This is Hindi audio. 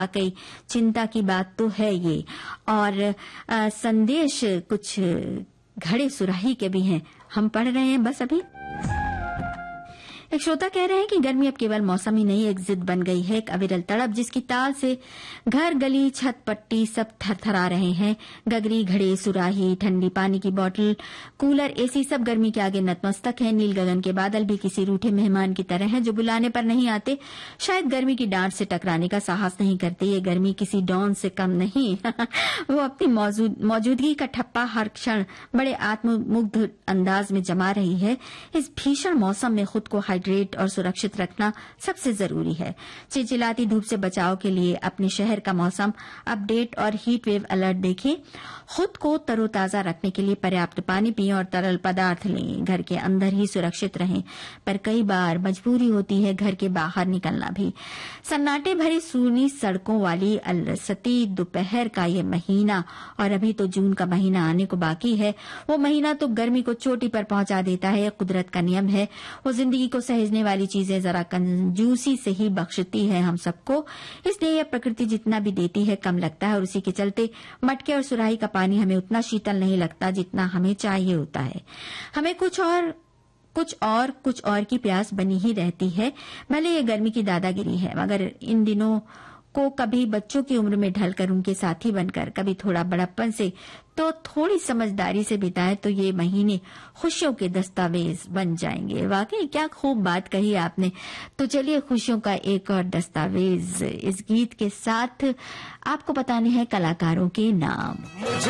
वाकई चिंता की बात तो है ये। और संदेश कुछ घड़े सुराही के भी हैं, हम पढ़ रहे हैं बस अभी। एक श्रोता कह रहे हैं कि गर्मी अब केवल मौसम ही नहीं, एक जिद बन गई है, एक अविरल तड़प जिसकी ताल से घर, गली, छत, पट्टी सब थरथरा रहे हैं। गगरी, घड़े, सुराही, ठंडी पानी की बोतल, कूलर, एसी सब गर्मी के आगे नतमस्तक है। नील गगन के बादल भी किसी रूठे मेहमान की तरह हैं जो बुलाने पर नहीं आते, शायद गर्मी की डांट से टकराने का साहस नहीं करते। ये गर्मी किसी डॉन से कम नहीं वो अपनी मौजूदगी का ठप्पा हर क्षण बड़े आत्ममुग्ध अंदाज में जमा रही है। इस भीषण मौसम में खुद को हाइड्रेट और सुरक्षित रखना सबसे जरूरी है। चिलचिलाती धूप से बचाव के लिए अपने शहर का मौसम अपडेट और हीट वेव अलर्ट देखें। खुद को तरोताजा रखने के लिए पर्याप्त पानी पिएं और तरल पदार्थ लें। घर के अंदर ही सुरक्षित रहें, पर कई बार मजबूरी होती है घर के बाहर निकलना भी। सन्नाटे भरी सूनी सड़कों वाली अलसती दोपहर का ये महीना, और अभी तो जून का महीना आने को बाकी है, वो महीना तो गर्मी को चोटी पर पहुंचा देता है। कुदरत का नियम है, वो जिंदगी को सहेजने वाली चीजें जरा कंजूसी से ही बख्शती है हम सबको, इसलिए यह प्रकृति जितना भी देती है कम लगता है, और उसी के चलते मटके और सुराही का पानी हमें उतना शीतल नहीं लगता जितना हमें चाहिए होता है। हमें कुछ और की प्यास बनी ही रहती है, भले ये गर्मी की दादागिरी है, मगर इन दिनों को कभी बच्चों की उम्र में ढलकर उनके साथी बनकर, कभी थोड़ा बड़प्पन से तो थोड़ी समझदारी से बिताए तो ये महीने खुशियों के दस्तावेज बन जाएंगे। वाकई क्या खूब बात कही आपने। तो चलिए खुशियों का एक और दस्तावेज इस गीत के साथ आपको बताने हैं कलाकारों के नाम।